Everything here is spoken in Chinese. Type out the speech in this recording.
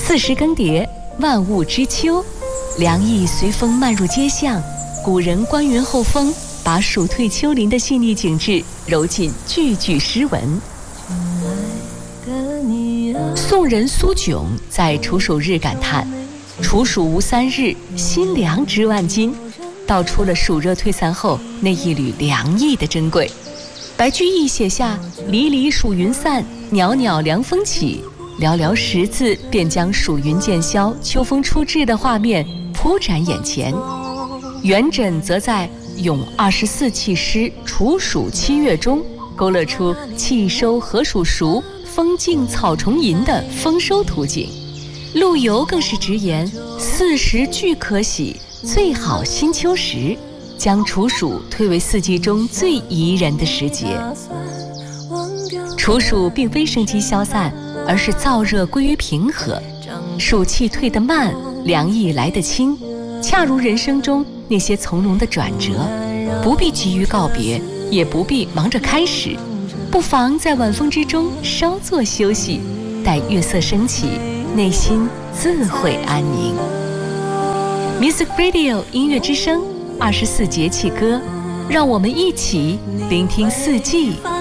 40更迭，万物之秋，凉意随风漫入街巷。古人观云后风，把暑退秋林的细腻景致揉进句句诗文。宋人苏炯在处暑日感叹：处暑无3日，心凉知万金，道出了暑热退散后那一缕凉意的珍贵。白居易写下离离暑云散，袅袅凉风起，寥寥10字便将暑云渐消，秋风初至的画面铺展眼前。元稹则在咏24气诗《处暑7月》中勾勒出气收禾黍熟，风静草重吟的丰收图景。陆游更是直言：“4时俱可喜，最好新秋时。”将处暑推为4季中最宜人的时节。处暑并非生机消散，而是燥热归于平和，暑气退得慢，凉意来得轻，恰如人生中那些从容的转折，不必急于告别，也不必忙着开始，不妨在晚风之中稍作休息，待月色升起，内心自会安宁。Music Radio 音乐之声，24节气歌，让我们一起聆听四季